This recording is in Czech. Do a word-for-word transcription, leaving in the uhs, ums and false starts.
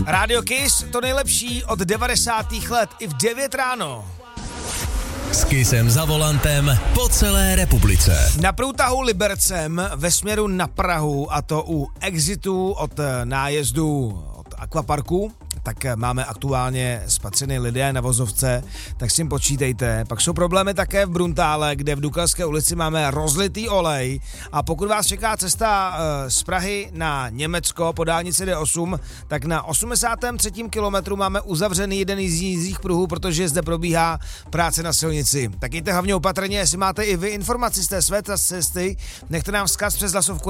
Radio Kiss, to nejlepší od devadesátých let i v devět ráno. S Kissem za volantem po celé republice. Na průtahu Libercem ve směru na Prahu, a to u exitu od nájezdu od akvaparku, tak máme aktuálně spatřený lidé na vozovce, tak s tím počítejte. Pak jsou problémy také v Bruntále, kde v Dukelské ulici máme rozlitý olej, a pokud vás čeká cesta z Prahy na Německo po dálnici D osm, tak na osmdesátém třetím kilometru máme uzavřený jeden z jízdních pruhů, protože zde probíhá práce na silnici. Tak jděte hlavně opatrně, jestli máte i vy informaci z té své cesty, nechte nám vzkaz přes hlasovku